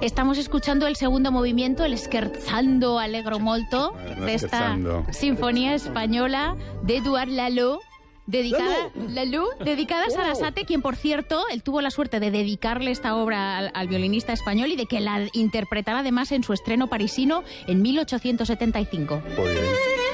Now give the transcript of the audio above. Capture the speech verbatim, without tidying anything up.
Estamos escuchando el segundo movimiento, el Scherzando Allegro Molto, Bueno, de esta scherzando. sinfonía española de Édouard Lalo, dedicada, Lalo, dedicada a Sarasate, quien, por cierto, él tuvo la suerte de dedicarle esta obra al, al violinista español y de que la interpretara además en su estreno parisino en mil ochocientos setenta y cinco. Muy bien.